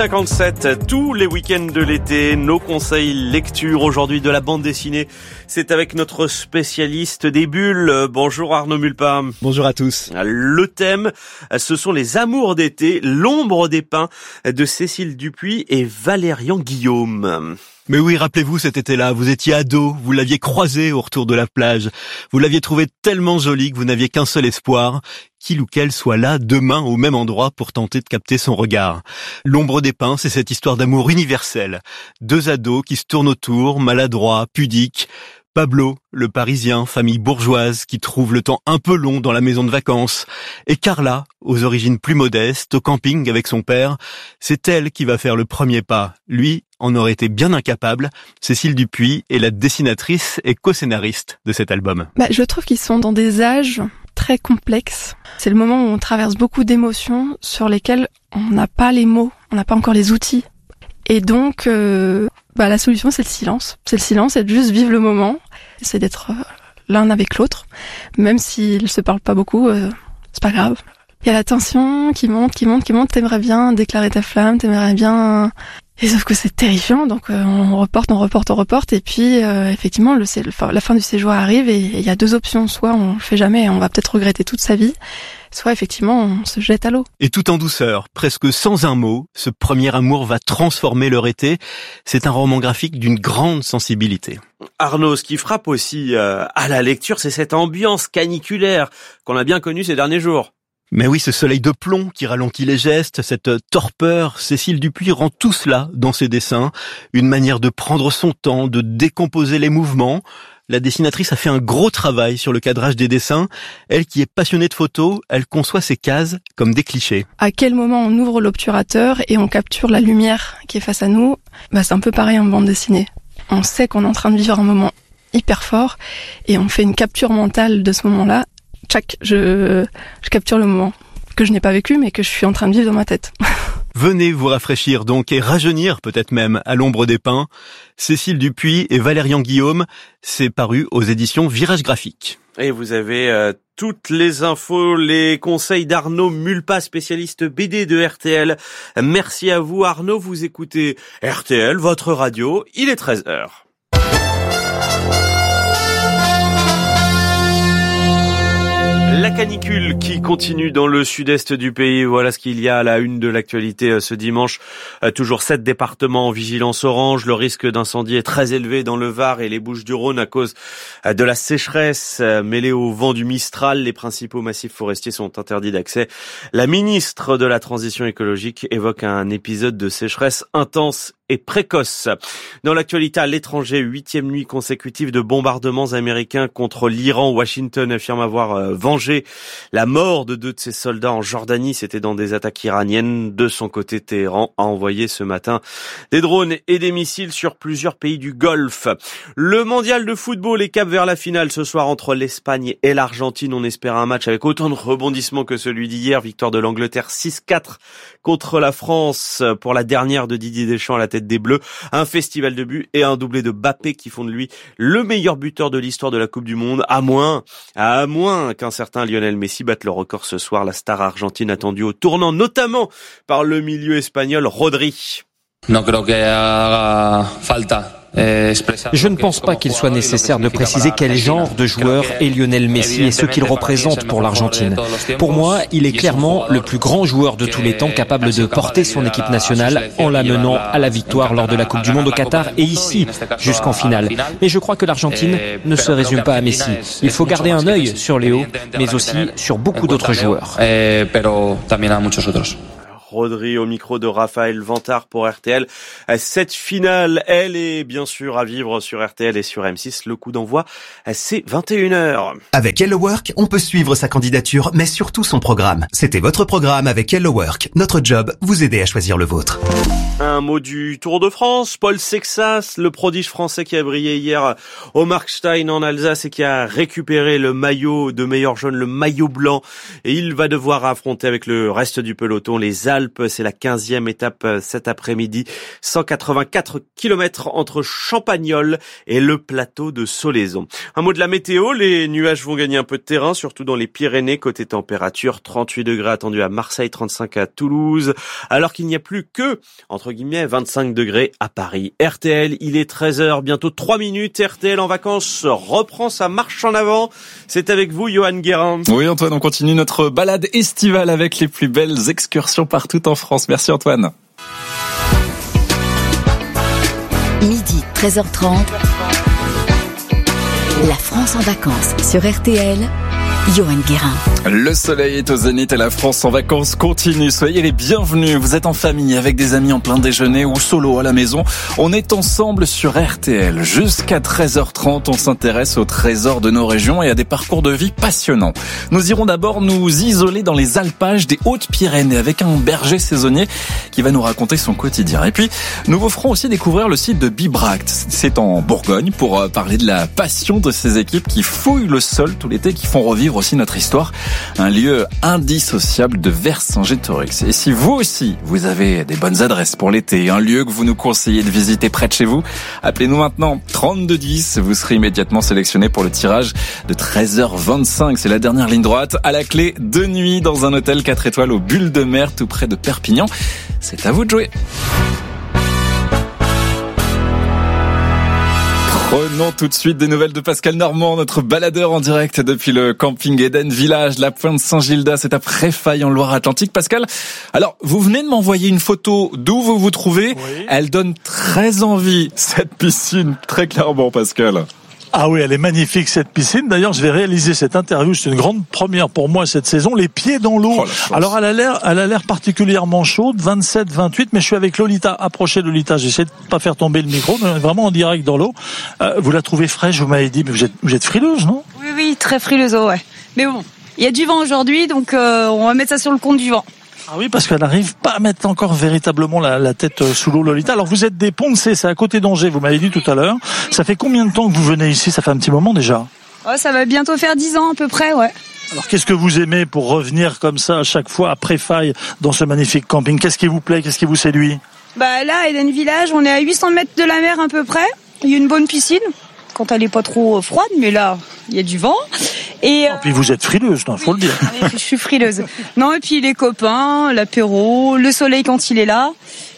12h57, tous les week-ends de l'été, nos conseils lecture aujourd'hui de la bande dessinée. C'est avec notre spécialiste des bulles. Bonjour Arnaud Mulpa. Bonjour à tous. Le thème, ce sont les amours d'été, l'ombre des pins de Cécile Dupuis et Valérian Guillaume. Mais oui, rappelez-vous cet été-là, vous étiez ado, vous l'aviez croisé au retour de la plage, vous l'aviez trouvé tellement jolie que vous n'aviez qu'un seul espoir, qu'il ou qu'elle soit là demain au même endroit pour tenter de capter son regard. L'ombre des pins, c'est cette histoire d'amour universelle. Deux ados qui se tournent autour, maladroits, pudiques. Pablo, le Parisien, famille bourgeoise, qui trouve le temps un peu long dans la maison de vacances. Et Carla, aux origines plus modestes, au camping avec son père. C'est elle qui va faire le premier pas. Lui en aurait été bien incapable. Cécile Dupuis est la dessinatrice et co-scénariste de cet album. Je trouve qu'ils sont dans des âges très complexes. C'est le moment où on traverse beaucoup d'émotions sur lesquelles on n'a pas les mots, on n'a pas encore les outils. Et donc, la solution, c'est le silence. C'est le silence, c'est de juste vivre le moment. C'est d'être l'un avec l'autre. Même s'ils se parlent pas beaucoup, c'est pas grave. Il y a la tension qui monte. T'aimerais bien déclarer ta flamme, t'aimerais bien... Et sauf que c'est terrifiant, donc on reporte. Et puis, effectivement, la fin du séjour arrive et il y a deux options. Soit on le fait jamais et on va peut-être regretter toute sa vie. Soit effectivement, on se jette à l'eau. Et tout en douceur, presque sans un mot, ce premier amour va transformer leur été. C'est un roman graphique d'une grande sensibilité. Arnaud, ce qui frappe aussi à la lecture, c'est cette ambiance caniculaire qu'on a bien connue ces derniers jours. Mais oui, ce soleil de plomb qui ralentit les gestes, cette torpeur, Cécile Dupuis rend tout cela dans ses dessins. Une manière de prendre son temps, de décomposer les mouvements. La dessinatrice a fait un gros travail sur le cadrage des dessins. Elle qui est passionnée de photos, elle conçoit ces cases comme des clichés. À quel moment on ouvre l'obturateur et on capture la lumière qui est face à nous, c'est un peu pareil en bande dessinée. On sait qu'on est en train de vivre un moment hyper fort et on fait une capture mentale de ce moment-là. Tchac, je capture le moment que je n'ai pas vécu mais que je suis en train de vivre dans ma tête. Venez vous rafraîchir donc et rajeunir peut-être même à l'ombre des pins. Cécile Dupuis et Valérian Guillaume, c'est paru aux éditions Virage Graphique. Et vous avez toutes les infos, les conseils d'Arnaud Mulpa, spécialiste BD de RTL. Merci à vous Arnaud, vous écoutez RTL, votre radio, il est 13h. La canicule qui continue dans le sud-est du pays. Voilà ce qu'il y a à la une de l'actualité ce dimanche. Toujours 7 départements en vigilance orange. Le risque d'incendie est très élevé dans le Var et les Bouches-du-Rhône à cause de la sécheresse mêlée au vent du Mistral. Les principaux massifs forestiers sont interdits d'accès. La ministre de la Transition écologique évoque un épisode de sécheresse intense et précoce. Dans l'actualité à l'étranger, 8e nuit consécutive de bombardements américains contre l'Iran. Washington affirme avoir vengé la mort de 2 de ses soldats en Jordanie. C'était dans des attaques iraniennes. De son côté, Téhéran a envoyé ce matin des drones et des missiles sur plusieurs pays du Golfe. Le mondial de football est cap vers la finale ce soir entre l'Espagne et l'Argentine. On espère un match avec autant de rebondissements que celui d'hier. Victoire de l'Angleterre 6-4 contre la France pour la dernière de Didier Deschamps à la tête des Bleus. Un festival de buts et un doublé de Mbappé qui font de lui le meilleur buteur de l'histoire de la Coupe du Monde. À moins qu'un certain Lionel Messi batte le record ce soir. La star argentine attendue au tournant, notamment par le milieu espagnol Rodri. Je ne pense pas qu'il soit nécessaire de préciser quel genre de joueur est Lionel Messi et ce qu'il représente pour l'Argentine. Pour moi, il est clairement le plus grand joueur de tous les temps, capable de porter son équipe nationale en la menant à la victoire lors de la Coupe du Monde au Qatar et ici, jusqu'en finale. Mais je crois que l'Argentine ne se résume pas à Messi. Il faut garder un œil sur Léo, mais aussi sur beaucoup d'autres joueurs. Rodri au micro de Raphaël Vantard pour RTL. Cette finale, elle est bien sûr à vivre sur RTL et sur M6. Le coup d'envoi, c'est 21h. Avec HelloWork, on peut suivre sa candidature, mais surtout son programme. C'était votre programme avec HelloWork. Notre job, vous aider à choisir le vôtre. Un mot du Tour de France. Paul Sexas, le prodige français qui a brillé hier au Markstein en Alsace et qui a récupéré le maillot de meilleur jaune, le maillot blanc. Et il va devoir affronter avec le reste du peloton les Alpes. C'est la 15e étape cet après-midi. 184 km entre Champagnole et le plateau de Solaison. Un mot de la météo. Les nuages vont gagner un peu de terrain, surtout dans les Pyrénées. Côté température, 38 degrés attendus à Marseille, 35 à Toulouse. Alors qu'il n'y a plus que, entre guillemets, 25 degrés à Paris. RTL, il est 13h, bientôt 3 minutes. RTL en vacances reprend sa marche en avant. C'est avec vous, Johan Guérin. Oui, Antoine, on continue notre balade estivale avec les plus belles excursions partout en France. Merci Antoine. Midi, 13h30. La France en vacances sur RTL. Johan Guérin. Le soleil est au zénith et la France en vacances continue. Soyez les bienvenus. Vous êtes en famille, avec des amis en plein déjeuner ou solo à la maison. On est ensemble sur RTL. Jusqu'à 13h30, on s'intéresse aux trésors de nos régions et à des parcours de vie passionnants. Nous irons d'abord nous isoler dans les alpages des Hautes-Pyrénées avec un berger saisonnier qui va nous raconter son quotidien. Et puis, nous vous ferons aussi découvrir le site de Bibracte. C'est en Bourgogne pour parler de la passion de ces équipes qui fouillent le sol tout l'été, qui font revivre aussi notre histoire, un lieu indissociable de Vercingétorix. Et si vous aussi, vous avez des bonnes adresses pour l'été, un lieu que vous nous conseillez de visiter près de chez vous, appelez-nous maintenant 3210, vous serez immédiatement sélectionné pour le tirage de 13h25. C'est la dernière ligne droite. À la clé, 2 nuits dans un hôtel 4 étoiles aux Bulles de Mer, tout près de Perpignan. C'est à vous de jouer. Prenons tout de suite des nouvelles de Pascal Normand, notre baladeur en direct depuis le camping Eden Village, la Pointe Saint-Gildas, c'est à Préfaille en Loire-Atlantique. Pascal, alors vous venez de m'envoyer une photo d'où vous vous trouvez. Oui. Elle donne très envie, cette piscine, très clairement, Pascal. Ah oui, elle est magnifique cette piscine. D'ailleurs, je vais réaliser cette interview. C'est une grande première pour moi cette saison. Les pieds dans l'eau. Oh, alors, elle a l'air particulièrement chaude, 27, 28. Mais je suis avec Lolita. Approchez Lolita. J'essaie de pas faire tomber le micro, mais vraiment en direct dans l'eau. Vous la trouvez fraîche, vous m'avez dit. Mais vous êtes frileuse, non? Oui, très frileuse, ouais. Mais bon, il y a du vent aujourd'hui, donc on va mettre ça sur le compte du vent. Ah oui, parce qu'elle n'arrive pas à mettre encore véritablement la tête sous l'eau, Lolita. Alors vous êtes des Poncé, c'est à côté d'Angers, vous m'avez dit tout à l'heure. Ça fait combien de temps que vous venez ici? Ça fait un petit moment déjà. Oh, ça va bientôt faire 10 ans à peu près, ouais. Alors qu'est-ce que vous aimez pour revenir comme ça à chaque fois à Préfaille dans ce magnifique camping? Qu'est-ce qui vous plaît? Qu'est-ce qui vous séduit? Bah là, Eden Village, on est à 800 mètres de la mer à peu près. Il y a une bonne piscine, quand elle est pas trop froide, mais là, il y a du vent. Et puis vous êtes frileuse, non, faut le dire. Je suis frileuse. Non, et puis les copains, l'apéro, le soleil quand il est là.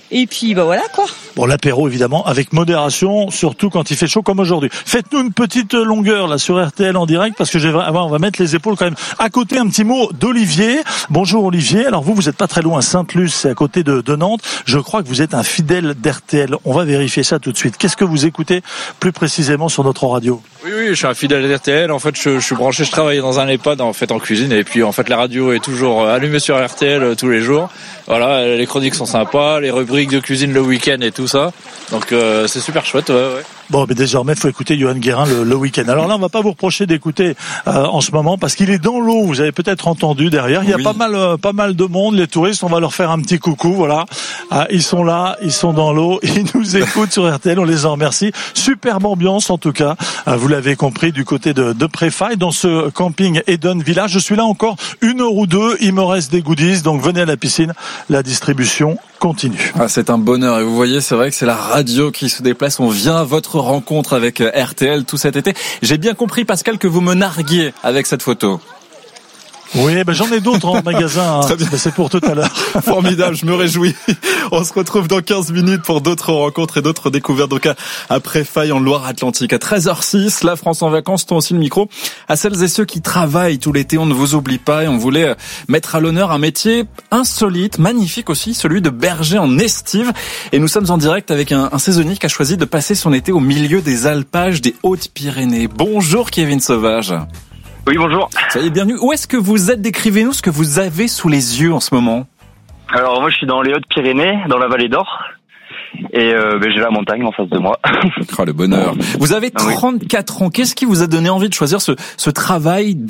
Et puis voilà quoi. Bon, l'apéro évidemment avec modération, surtout quand il fait chaud comme aujourd'hui. Faites-nous une petite longueur là sur RTL en direct parce que on va mettre les épaules quand même. À côté, un petit mot d'Olivier. Bonjour Olivier. Alors vous êtes pas très loin, Sainte-Luce, c'est à côté de Nantes. Je crois que vous êtes un fidèle d'RTL. On va vérifier ça tout de suite. Qu'est-ce que vous écoutez plus précisément sur notre radio? Oui, je suis un fidèle d'RTL. En fait, je suis branché, je travaille dans un EHPAD en cuisine et puis en fait la radio est toujours allumée sur RTL tous les jours. Voilà, les chroniques sont sympas, les rubriques de cuisine le week-end et tout ça. Donc c'est super chouette, ouais. Bon, mais désormais, il faut écouter Johan Guérin le week-end. Alors là, on va pas vous reprocher d'écouter en ce moment parce qu'il est dans l'eau. Vous avez peut-être entendu derrière. Il y a pas mal de monde. Les touristes, on va leur faire un petit coucou. Voilà, ils sont là, ils sont dans l'eau, ils nous écoutent sur RTL. On les en remercie. Superbe ambiance en tout cas. Vous l'avez compris du côté de Préfaille dans ce camping Eden Village. Je suis là encore 1 heure ou 2. Il me reste des goodies, donc venez à la piscine. La distribution continue. C'est un bonheur et vous voyez, c'est vrai que c'est la radio qui se déplace. On vient à votre rencontre avec RTL tout cet été. J'ai bien compris, Pascal, que vous me narguiez avec cette photo. Oui, j'en ai d'autres en magasin. C'est pour tout à l'heure. Formidable, je me réjouis. On se retrouve dans 15 minutes pour d'autres rencontres et d'autres découvertes. Donc à Préfaille en Loire-Atlantique. À 13h06, la France en vacances tend aussi le micro à celles et ceux qui travaillent tout l'été. On ne vous oublie pas et on voulait mettre à l'honneur un métier insolite, magnifique aussi, celui de berger en estive. Et nous sommes en direct avec un saisonnier qui a choisi de passer son été au milieu des alpages des Hautes-Pyrénées. Bonjour Kevin Sauvage. Oui, bonjour. Soyez bienvenue. Où est-ce que vous êtes? Décrivez-nous ce que vous avez sous les yeux en ce moment. Alors moi je suis dans les Hautes-Pyrénées, dans la vallée d'Or. Et j'ai la montagne en face de moi. Le bonheur. Vous avez 34 ans. Qu'est-ce qui vous a donné envie de choisir ce travail